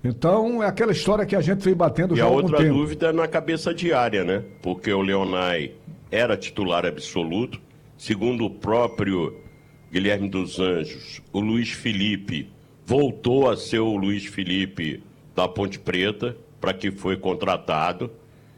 Então, é aquela história que a gente vem batendo E já há a algum outra tempo. dúvida é na cabeça de área, né? Porque o Leonai era titular absoluto. Segundo o próprio Guilherme dos Anjos, o Luiz Felipe voltou a ser o Luiz Felipe da Ponte Preta, para que foi contratado,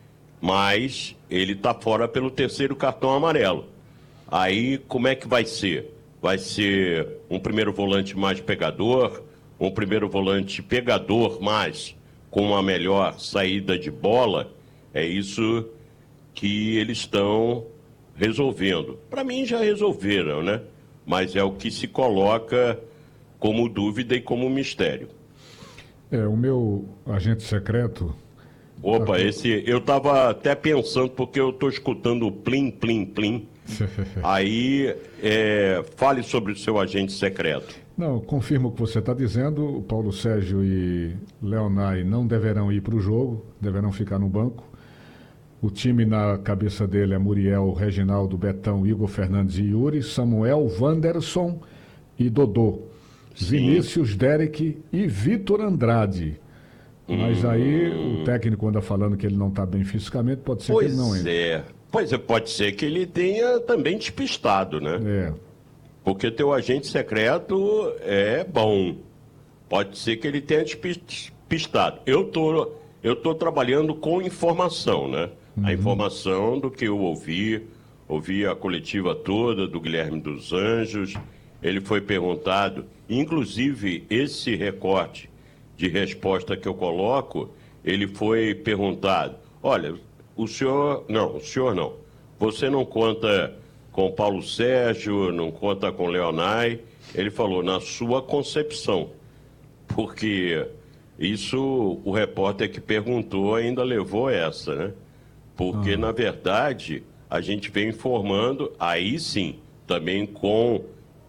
mas ele está fora pelo terceiro cartão amarelo. Aí, como é que vai ser? Vai ser um primeiro volante mais pegador, um primeiro volante pegador, mas com uma melhor saída de bola? É isso que eles estão resolvendo. Para mim já resolveram, né? Mas é o que se coloca como dúvida e como mistério. O meu agente secreto. Opa, esse eu estava até pensando, porque eu estou escutando o plim, plim, plim. Aí, fale sobre o seu agente secreto. Não, confirmo o que você está dizendo. O Paulo Sérgio e Leonai não deverão ir para o jogo, deverão ficar no banco. O time na cabeça dele é Muriel, Reginaldo, Betão, Igor Fernandes e Yuri, Samuel, Wanderson e Dodô. Sim. Vinícius, Derek e Vitor Andrade. Mas aí o técnico anda falando que ele não está bem fisicamente, pode ser que ele não entre. Pois é, pode ser que ele tenha também despistado, né? Porque teu agente secreto é bom. Pode ser que ele tenha despistado. Eu tô trabalhando com informação, né? A informação do que eu ouvi a coletiva toda do Guilherme dos Anjos. Ele foi perguntado, inclusive esse recorte de resposta que eu coloco, ele foi perguntado, olha, o senhor não, você não conta com Paulo Sérgio, não conta com Leonai. Ele falou, na sua concepção, porque isso o repórter que perguntou ainda levou essa, né? Porque, na verdade, a gente vem informando, aí sim, também com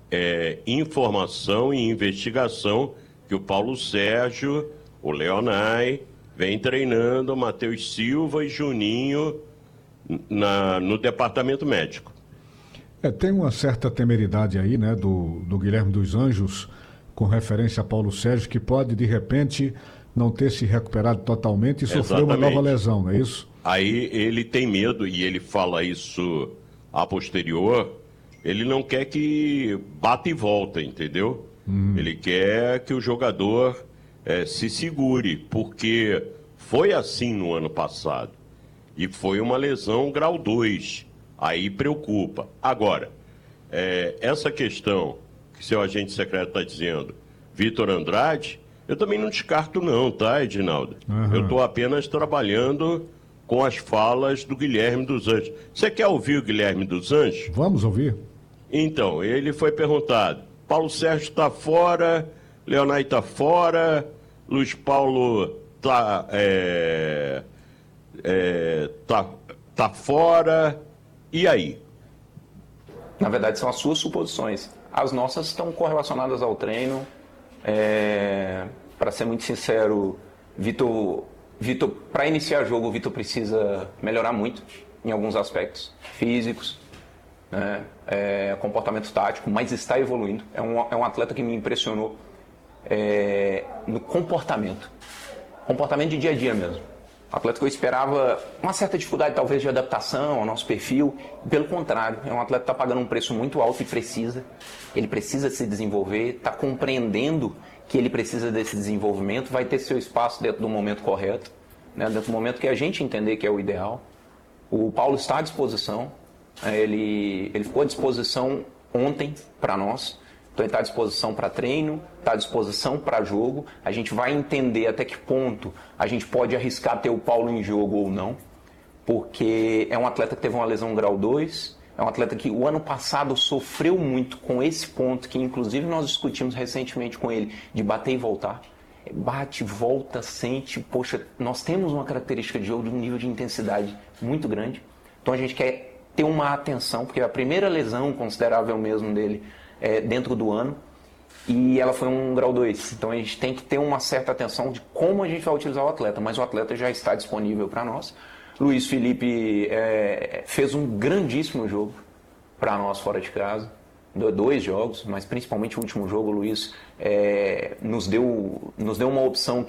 informação e investigação, que o Paulo Sérgio, o Leonai, vem treinando o Matheus Silva e Juninho no departamento médico. Tem uma certa temeridade aí, né, do Guilherme dos Anjos, com referência a Paulo Sérgio, que pode, de repente, não ter se recuperado totalmente e sofrer uma nova lesão, não é isso? Aí ele tem medo, e ele fala isso a posterior, ele não quer que bata e volta, entendeu? Ele quer que o jogador se segure, porque foi assim no ano passado. E foi uma lesão grau 2. Aí preocupa. Agora, essa questão que seu agente secreto está dizendo, Vitor Andrade, eu também não descarto não, tá, Edinaldo? Eu estou apenas trabalhando com as falas do Guilherme dos Anjos. Você quer ouvir o Guilherme dos Anjos? Vamos ouvir. Então, ele foi perguntado, Paulo Sérgio está fora, Leonai está fora, Luiz Paulo tá fora, e aí? Na verdade, são as suas suposições. As nossas estão correlacionadas ao treino. Para ser muito sincero, Vitor, para iniciar jogo, o Vitor precisa melhorar muito em alguns aspectos físicos, né? Comportamento tático, mas está evoluindo. É um atleta que me impressionou no comportamento de dia a dia mesmo. Atleta que eu esperava uma certa dificuldade talvez de adaptação ao nosso perfil. Pelo contrário, é um atleta que está pagando um preço muito alto e ele precisa se desenvolver, está compreendendo que ele precisa desse desenvolvimento, vai ter seu espaço dentro do momento correto, né? Dentro do momento que a gente entender que é o ideal. O Paulo está à disposição, ele ficou à disposição ontem para nós. Então ele está à disposição para treino, está à disposição para jogo. A gente vai entender até que ponto a gente pode arriscar ter o Paulo em jogo ou não, porque é um atleta que teve uma lesão grau 2, é um atleta que o ano passado sofreu muito com esse ponto, que inclusive nós discutimos recentemente com ele, de bater e voltar. Bate, volta, sente, poxa, nós temos uma característica de jogo de um nível de intensidade muito grande, então a gente quer ter uma atenção, porque é a primeira lesão considerável mesmo dele dentro do ano, e ela foi um grau 2. Então a gente tem que ter uma certa atenção de como a gente vai utilizar o atleta, mas o atleta já está disponível para nós. Luiz Felipe fez um grandíssimo jogo para nós fora de casa, 2 jogos, mas principalmente o último jogo, o Luiz nos deu uma opção